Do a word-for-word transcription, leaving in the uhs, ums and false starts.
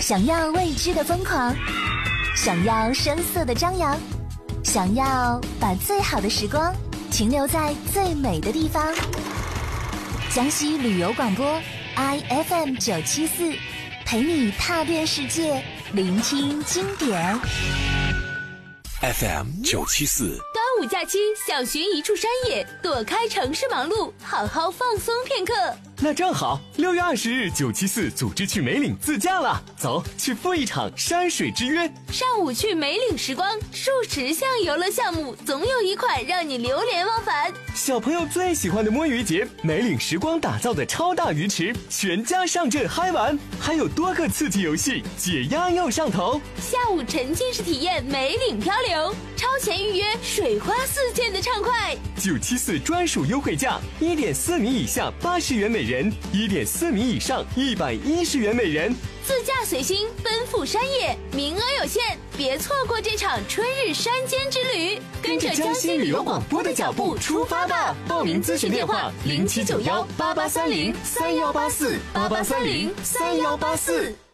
想要未知的疯狂，想要声色的张扬，想要把最好的时光停留在最美的地方。江西旅游广播 I F M 九七四，陪你踏遍世界，聆听经典。 F M 九七四， 端午假期想寻一处山野，躲开城市忙碌，好好放松片刻。 那正好，六月二十日，九七四组织去梅岭自驾了，走，去赴一场山水之约。 上午去梅岭时光，数十项游乐项目，总有一款让你流连忘返。 小朋友最喜欢的摸鱼节，梅岭时光打造的超大鱼池，全家上阵嗨玩，还有多个刺激游戏，解压又上头。 下午沉浸式体验梅岭漂流，超前预约，水花四溅的畅快。 九七四专属优惠价，一点四米以下八十元每人，一点四米以上一百一十元每人。 自驾随心，奔赴山野，名额有限，别错过这场春日山间之旅。 跟着江西旅游广播的脚步出发吧！报名咨询电话：零七九幺八八三零三幺八四八八三零三幺八四。